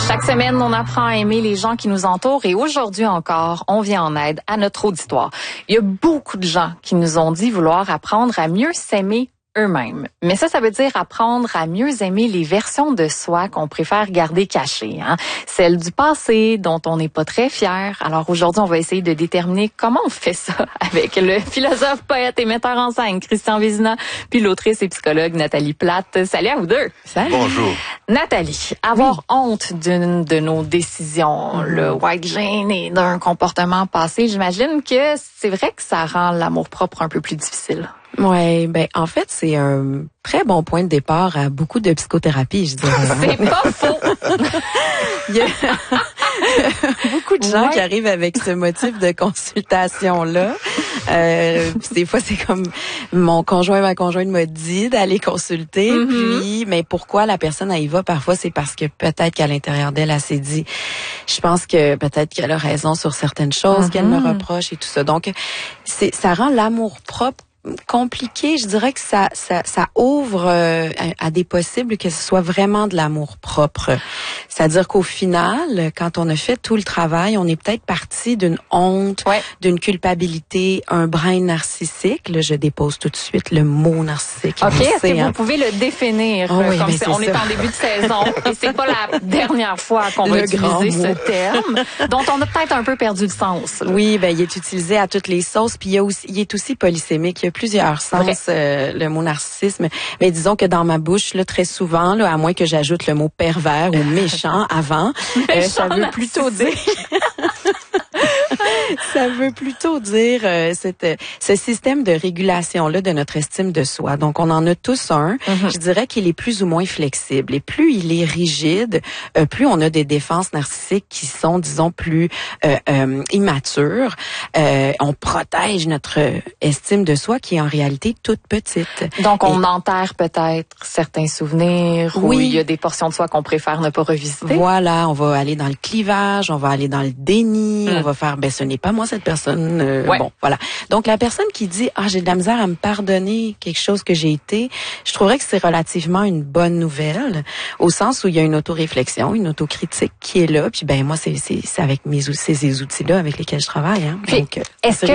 Chaque semaine, on apprend à aimer les gens qui nous entourent et aujourd'hui encore, on vient en aide à notre auditoire. Il y a beaucoup de gens qui nous ont dit vouloir apprendre à mieux s'aimer eux-mêmes. Mais ça veut dire apprendre à mieux aimer les versions de soi qu'on préfère garder cachées, hein? Celles du passé dont on n'est pas très fier. Alors aujourd'hui, on va essayer de déterminer comment on fait ça avec le philosophe, poète et metteur en scène Christian Vézina, puis l'autrice et psychologue Nathalie Plate. Salut à vous deux. Salut. Bonjour. Nathalie, avoir honte d'une de nos décisions, le white gene et d'un comportement passé, j'imagine que c'est vrai que ça rend l'amour-propre un peu plus difficile. Ouais, ben en fait, c'est un très bon point de départ à beaucoup de psychothérapie, je dirais. C'est pas faux. Il y a beaucoup de gens qui arrivent avec ce motif de consultation-là. Des fois, c'est comme ma conjointe m'a dit d'aller consulter. Puis, mais pourquoi la personne elle y va? Parfois, c'est parce que peut-être qu'à l'intérieur d'elle, elle s'est dit, je pense que peut-être qu'elle a raison sur certaines choses qu'elle me reproche et tout ça. Donc, ça rend l'amour-propre compliqué. Je dirais que ça ouvre à des possibles que ce soit vraiment de l'amour propre. C'est-à-dire qu'au final, quand on a fait tout le travail, on est peut-être parti d'une honte, d'une culpabilité, un brin narcissique. Là, je dépose tout de suite le mot narcissique. OK, est-ce que vous pouvez le définir? Oui, comme on est en début de saison et c'est pas la dernière fois qu'on va utiliser ce terme, dont on a peut-être un peu perdu le sens. Là. Oui, ben il est utilisé à toutes les sauces, puis il est aussi polysémique. Il y a plusieurs sens, le mot narcissisme. Mais disons que dans ma bouche, là, très souvent, là, à moins que j'ajoute le mot pervers ou méchant avant, ça veut plutôt dire... Ça veut plutôt dire ce système de régulation-là de notre estime de soi. Donc, on en a tous un. Je dirais qu'il est plus ou moins flexible. Et plus il est rigide, plus on a des défenses narcissiques qui sont, disons, plus immatures. On protège notre estime de soi qui est en réalité toute petite. Donc, on enterre peut-être certains souvenirs où il y a des portions de soi qu'on préfère ne pas revisiter. Voilà, on va aller dans le clivage, on va aller dans le déni, on va faire, ce n'est pas moi cette personne. Bon, voilà. Donc, la personne qui dit, j'ai de la misère à me pardonner quelque chose que j'ai été, je trouverais que c'est relativement une bonne nouvelle, au sens où il y a une autoréflexion, une autocritique qui est là. Puis, moi, c'est avec ces outils-là avec lesquels je travaille. Hein. Puis, donc, est-ce que